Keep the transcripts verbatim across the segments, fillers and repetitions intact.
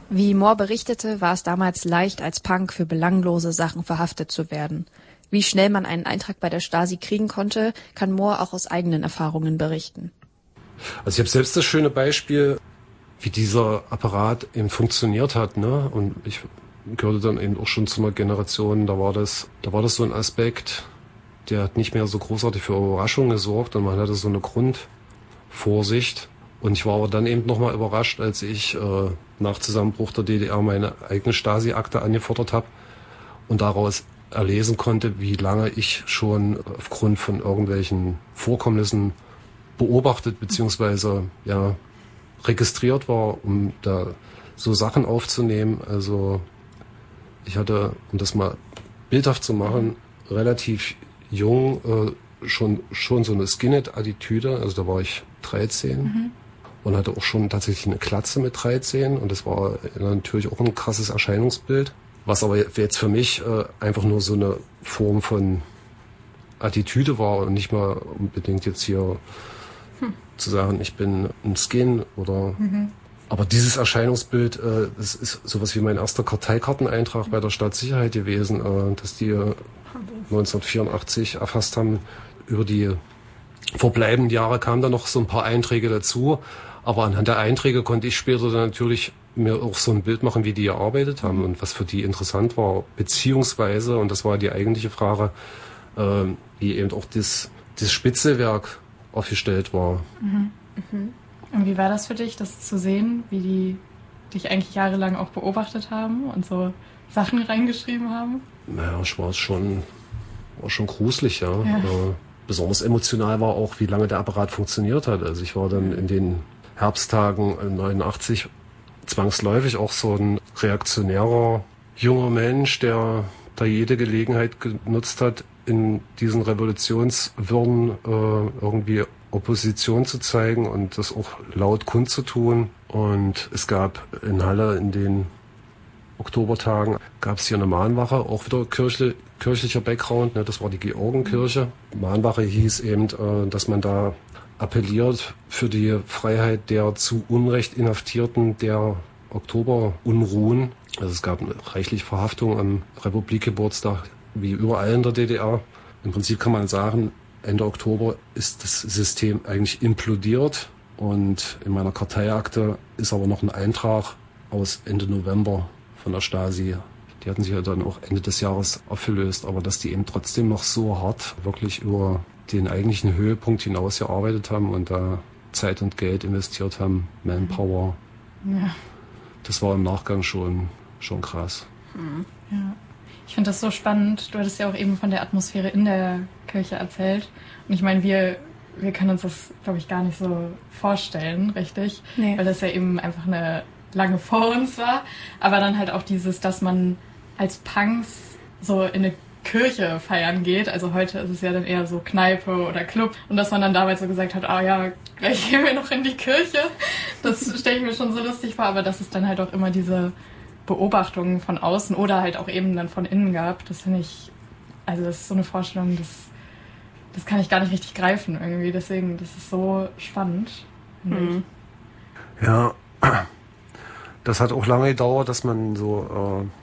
Wie Mohr berichtete, war es damals leicht, als Punk für belanglose Sachen verhaftet zu werden. Wie schnell man einen Eintrag bei der Stasi kriegen konnte, kann Mohr auch aus eigenen Erfahrungen berichten. Also ich habe selbst das schöne Beispiel, wie dieser Apparat eben funktioniert hat, ne? Und ich gehörte dann eben auch schon zu einer Generation, da war das, da war das so ein Aspekt, der hat nicht mehr so großartig für Überraschungen gesorgt und man hatte so eine Grundvorsicht. Und ich war aber dann eben nochmal überrascht, als ich äh, nach Zusammenbruch der D D R meine eigene Stasi-Akte angefordert habe und daraus erlesen konnte, wie lange ich schon aufgrund von irgendwelchen Vorkommnissen beobachtet bzw. ja, registriert war, um da so Sachen aufzunehmen. Also ich hatte, um das mal bildhaft zu machen, relativ jung äh, schon schon so eine Skinhead-Attitüde. Also da war ich dreizehn mhm. und hatte auch schon tatsächlich eine Glatze mit dreizehn und das war natürlich auch ein krasses Erscheinungsbild. Was aber jetzt für mich äh, einfach nur so eine Form von Attitüde war und nicht mal unbedingt jetzt hier hm. zu sagen, ich bin ein Skin oder... Mhm. Aber dieses Erscheinungsbild, äh, das ist sowas wie mein erster Karteikarteneintrag bei der Staatssicherheit gewesen, äh, dass die äh, neunzehnhundertvierundachtzig erfasst haben. Über die verbleibenden Jahre kamen dann noch so ein paar Einträge dazu. Aber anhand der Einträge konnte ich später dann natürlich mir auch so ein Bild machen, wie die gearbeitet haben und was für die interessant war. Beziehungsweise, und das war die eigentliche Frage, äh, wie eben auch das, das Spitzelwerk aufgestellt war. Mhm. Mhm. Und wie war das für dich, das zu sehen, wie die dich eigentlich jahrelang auch beobachtet haben und so Sachen reingeschrieben haben? Naja, ich war schon, war schon gruselig, ja. ja. Äh, besonders emotional war auch, wie lange der Apparat funktioniert hat. Also ich war dann in den Herbsttagen neunundachtzig zwangsläufig auch so ein reaktionärer junger Mensch, der da jede Gelegenheit genutzt hat, in diesen Revolutionswirren äh, irgendwie Opposition zu zeigen und das auch laut kundzutun. Und es gab in Halle in den Oktobertagen gab es hier eine Mahnwache, auch wieder kirchli- kirchlicher Background, ne, das war die Georgenkirche. Mahnwache hieß eben, äh, dass man da appelliert für die Freiheit der zu Unrecht Inhaftierten der Oktoberunruhen. Also es gab reichlich Verhaftungen am Republikgeburtstag, wie überall in der D D R. Im Prinzip kann man sagen, Ende Oktober ist das System eigentlich implodiert und in meiner Karteiakte ist aber noch ein Eintrag aus Ende November von der Stasi. Die hatten sich ja dann auch Ende des Jahres aufgelöst, aber dass die eben trotzdem noch so hart wirklich über den eigentlichen Höhepunkt hinaus gearbeitet haben und da Zeit und Geld investiert haben, Manpower. Ja. Das war im Nachgang schon, schon krass. Mhm. Ja. Ich finde das so spannend. Du hattest ja auch eben von der Atmosphäre in der Kirche erzählt. Und ich meine, wir, wir können uns das, glaube ich, gar nicht so vorstellen, richtig? Nee. Weil das ja eben einfach eine lange vor uns war. Aber dann halt auch dieses, dass man als Punks so in eine Kirche feiern geht. Also heute ist es ja dann eher so Kneipe oder Club. Und dass man dann damals so gesagt hat, ah ja, gleich gehen wir noch in die Kirche. Das stelle ich mir schon so lustig vor. Aber dass es dann halt auch immer diese Beobachtungen von außen oder halt auch eben dann von innen gab, das finde ich, also das ist so eine Vorstellung, das, das kann ich gar nicht richtig greifen irgendwie, deswegen, das ist so spannend. Mhm. Ja, das hat auch lange gedauert, dass man so, äh,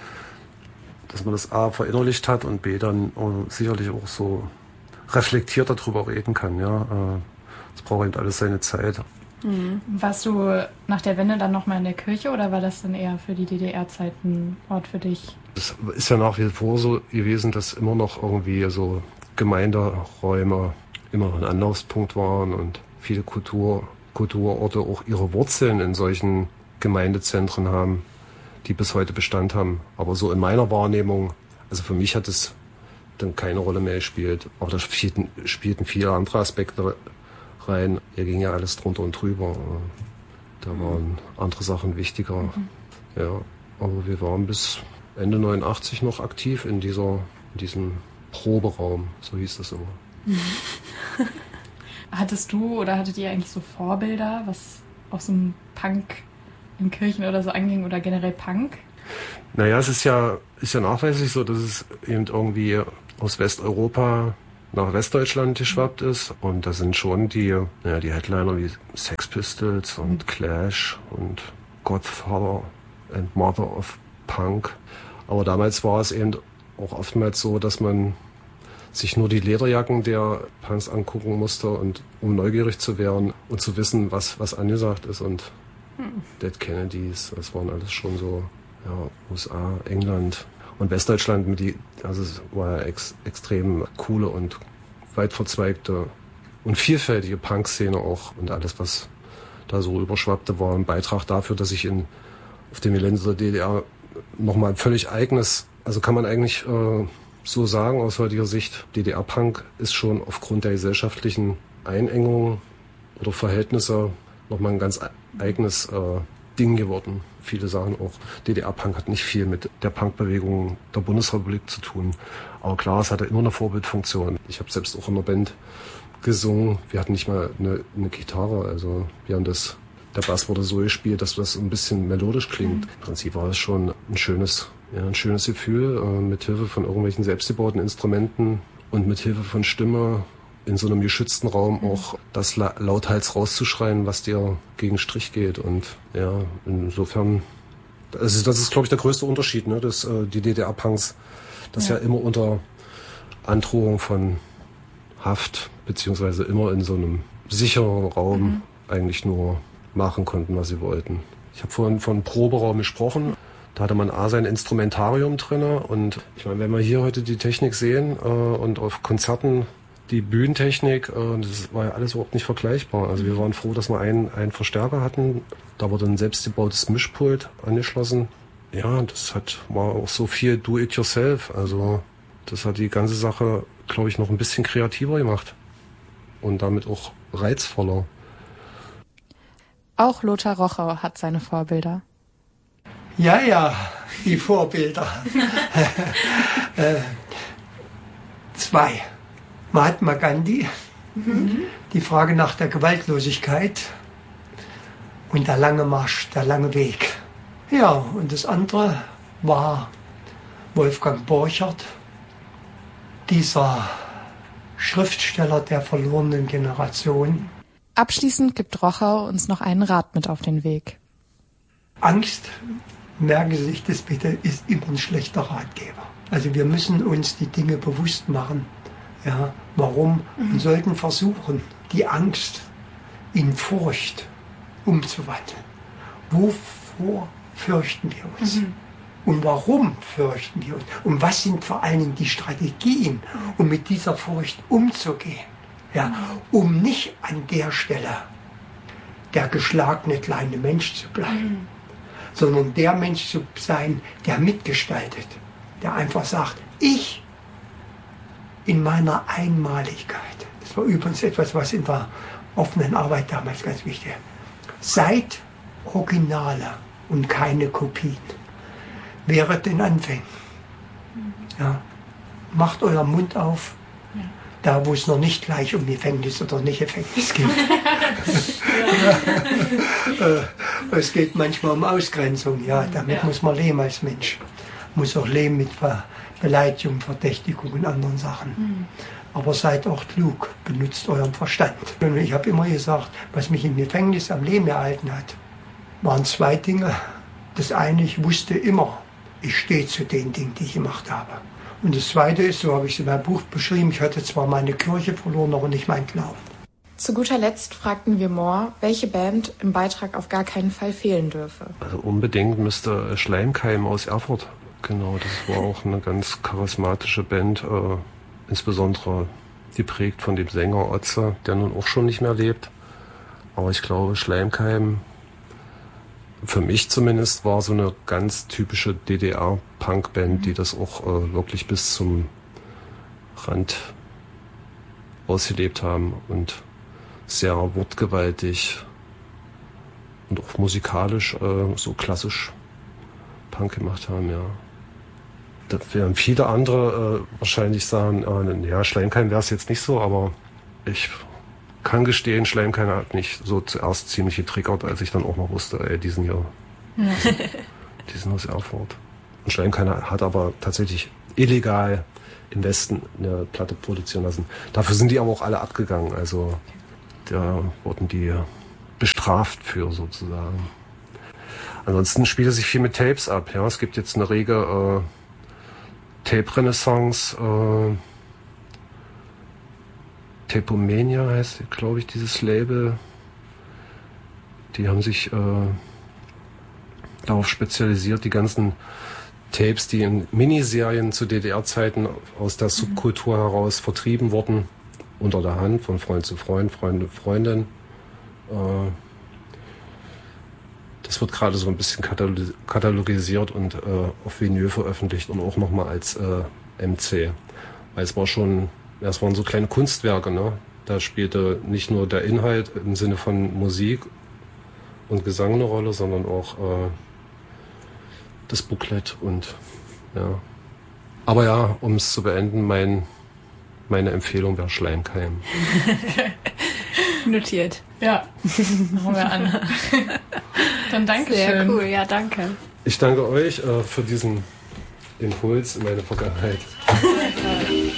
dass man das A verinnerlicht hat und B dann äh, sicherlich auch so reflektiert darüber reden kann, ja. Es äh, braucht eben alles seine Zeit. Mhm. Warst du nach der Wende dann nochmal in der Kirche oder war das dann eher für die D D R-Zeit ein Ort für dich? Es ist ja nach wie vor so gewesen, dass immer noch irgendwie so Gemeinderäume immer ein Anlaufspunkt waren und viele Kultur, Kulturorte auch ihre Wurzeln in solchen Gemeindezentren haben, die bis heute Bestand haben. Aber so in meiner Wahrnehmung, also für mich hat es dann keine Rolle mehr gespielt. Aber da spielten, spielten viele andere Aspekte rein. Hier ging ja alles drunter und drüber. Da waren andere Sachen wichtiger. Mhm. Ja, aber wir waren bis Ende neunundachtzig noch aktiv in dieser, in diesem Proberaum, so hieß das immer. Hattest du oder hattet ihr eigentlich so Vorbilder, was auch so ein Punk in Kirchen oder so anging oder generell Punk? Naja, es ist ja, ist ja nachweislich so, dass es eben irgendwie aus Westeuropa nach Westdeutschland geschwappt ist und da sind schon die, naja, die Headliner wie Sex Pistols und Clash und Godfather and Mother of Punk. Aber damals war es eben auch oftmals so, dass man sich nur die Lederjacken der Punks angucken musste, und um neugierig zu werden und zu wissen, was, was angesagt ist. Und hm. Dead Kennedys, das waren alles schon so, ja, U S A, England und Westdeutschland, mit die, also es war ja ex, extrem coole und weit verzweigte und vielfältige Punk-Szene auch, und alles, was da so überschwappte, war ein Beitrag dafür, dass ich in, auf dem Gelände der D D R nochmal ein völlig eigenes, also kann man eigentlich äh, so sagen aus heutiger Sicht, D D R-Punk ist schon aufgrund der gesellschaftlichen Einengung oder Verhältnisse nochmal ein ganz eigenes äh, Ding geworden. Viele sagen auch, D D R-Punk hat nicht viel mit der Punkbewegung der Bundesrepublik zu tun. Aber klar, es hatte immer eine Vorbildfunktion. Ich habe selbst auch in einer Band gesungen. Wir hatten nicht mal eine, eine Gitarre. Also wir haben das, der Bass wurde so gespielt, dass das ein bisschen melodisch klingt. Im Prinzip war es schon ein schönes, ja, ein schönes Gefühl, äh, mit Hilfe von irgendwelchen selbstgebauten Instrumenten und mit Hilfe von Stimme in so einem geschützten Raum auch das la- lauthals rauszuschreien, was dir gegen Strich geht. Und ja, insofern, also das ist, glaube ich, der größte Unterschied, ne, dass äh, die D D R-Punks das ja. ja immer unter Androhung von Haft, beziehungsweise immer in so einem sicheren Raum mhm. eigentlich nur machen konnten, was sie wollten. Ich habe vorhin von Proberaum gesprochen. Da hatte man A sein Instrumentarium drin, und ich meine, wenn wir hier heute die Technik sehen äh, und auf Konzerten die Bühnentechnik, äh, das war ja alles überhaupt nicht vergleichbar. Also wir waren froh, dass wir einen, einen Verstärker hatten. Da wurde ein selbstgebautes Mischpult angeschlossen. Ja, das hat, war auch so viel Do-it-yourself. Also das hat die ganze Sache, glaube ich, noch ein bisschen kreativer gemacht und damit auch reizvoller. Auch Lothar Rochau hat seine Vorbilder. Ja, ja, die Vorbilder. äh, zwei. Mahatma Gandhi, mhm. die Frage nach der Gewaltlosigkeit und der lange Marsch, der lange Weg. Ja, und das andere war Wolfgang Borchert, dieser Schriftsteller der verlorenen Generation. Abschließend gibt Rochau uns noch einen Rat mit auf den Weg. Angst, merken Sie sich das bitte, ist immer ein schlechter Ratgeber. Also wir müssen uns die Dinge bewusst machen. Ja, warum? Mhm. Wir sollten versuchen, die Angst in Furcht umzuwandeln. Wovor fürchten wir uns? Mhm. Und warum fürchten wir uns? Und was sind vor allen Dingen die Strategien, um mit dieser Furcht umzugehen? Ja, um nicht an der Stelle der geschlagene kleine Mensch zu bleiben, mhm. sondern der Mensch zu sein, der mitgestaltet, der einfach sagt, ich in meiner Einmaligkeit. Das war übrigens etwas, was in der offenen Arbeit damals ganz wichtig war. Seid Originale und keine Kopien. Wäret den Anfängen. Ja. Macht euren Mund auf, ja. da wo es noch nicht gleich um Gefängnis oder nicht Gefängnis geht. ja. Es geht manchmal um Ausgrenzung. Ja, damit ja. muss man leben als Mensch. Muss auch leben mit Ver Beleidigung, Verdächtigung und anderen Sachen. Mhm. Aber seid auch klug, benutzt euren Verstand. Und ich habe immer gesagt, was mich im Gefängnis am Leben erhalten hat, waren zwei Dinge. Das eine, ich wusste immer, ich stehe zu den Dingen, die ich gemacht habe. Und das zweite ist, so habe ich es in meinem Buch beschrieben, ich hatte zwar meine Kirche verloren, aber nicht meinen Glauben. Zu guter Letzt fragten wir Mohr, welche Band im Beitrag auf gar keinen Fall fehlen dürfe. Also unbedingt müsste Schleimkeim aus Erfurt. Genau, das war auch eine ganz charismatische Band, äh, insbesondere geprägt von dem Sänger Otze, der nun auch schon nicht mehr lebt. Aber ich glaube, Schleimkeim, für mich zumindest, war so eine ganz typische D D R-Punk-Band, die das auch äh, wirklich bis zum Rand ausgelebt haben und sehr wortgewaltig und auch musikalisch äh, so klassisch Punk gemacht haben, ja. Da werden viele andere äh, wahrscheinlich sagen, äh, ja, Schleimkeim wäre es jetzt nicht so, aber ich kann gestehen, Schleimkeim hat mich so zuerst ziemlich getriggert, als ich dann auch noch wusste, ey, die sind hier, ja. die, sind, die sind aus Erfurt. Und Schleimkeim hat aber tatsächlich illegal im Westen eine Platte produzieren lassen. Dafür sind die aber auch alle abgegangen, also da wurden die bestraft für sozusagen. Ansonsten spielt er sich viel mit Tapes ab. Ja, es gibt jetzt eine rege äh, Tape-Renaissance. Äh, Tapomania heißt, glaube ich, dieses Label. Die haben sich äh, darauf spezialisiert, die ganzen Tapes, die in Miniserien zu D D R-Zeiten aus der Subkultur heraus vertrieben wurden, unter der Hand, von Freund zu Freund, Freund zu Freundin. Äh, das wird gerade so ein bisschen katalog- katalogisiert und äh, auf Vinyl veröffentlicht und auch nochmal als äh, M C. Weil es war schon, ja, es waren so kleine Kunstwerke, ne? Da spielte nicht nur der Inhalt im Sinne von Musik und Gesang eine Rolle, sondern auch äh, das Booklet und ja. Aber ja, um es zu beenden, mein, meine Empfehlung wäre Schleimkeim. Notiert. Ja, machen wir an. Dann danke Sehr schön. cool, ja, danke. Ich danke euch äh, für diesen Impuls in meine Vergangenheit.